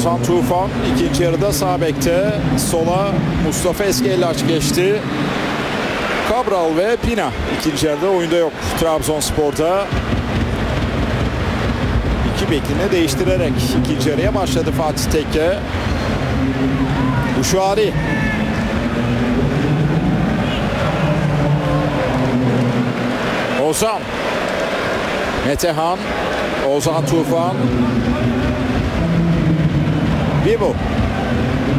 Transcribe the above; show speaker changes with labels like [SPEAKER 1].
[SPEAKER 1] Ozan Tufan ikinci yarıda sağ bekte. Sola Mustafa Eskellaç geçti. Cabral ve Pina ikinci yarıda oyunda yok Trabzonspor'da. İki bekini değiştirerek ikinci yarıya başladı Fatih Tekke. Uşuari. Ozan. Metehan. Ozan Tufan. Bibu.